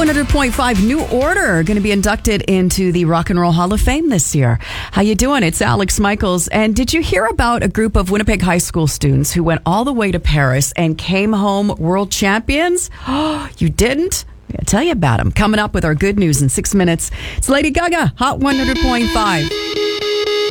100.5 New Order going to be inducted into the Rock and Roll Hall of Fame this year. How you doing? It's Alex Michaels. And did you hear about a group of Winnipeg High School students who went all the way to Paris and came home world champions? Oh, you didn't? I'm going to tell you about them. Coming up with our good news in 6 minutes. It's Lady Gaga, Hot 100.5.